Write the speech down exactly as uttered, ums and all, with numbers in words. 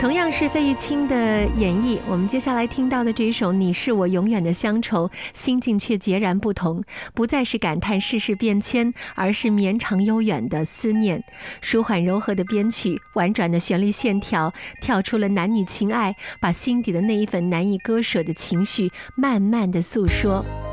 同样是费玉清的演绎，我们接下来听到的这一首《你是我永远的乡愁》，心境却截然不同，不再是感叹世事变迁，而是绵长悠远的思念。舒缓柔和的编曲，婉转的旋律线条，跳出了男女情爱，把心底的那一份难以割舍的情绪慢慢的诉说。